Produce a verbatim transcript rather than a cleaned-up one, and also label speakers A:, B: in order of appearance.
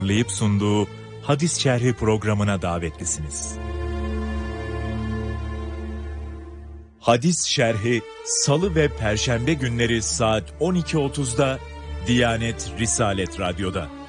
A: hazırlayıp sunduğu Hadis Şerhi programına davetlisiniz. Hadis Şerhi Salı ve Perşembe günleri saat on iki otuzda Diyanet Risalet Radyo'da.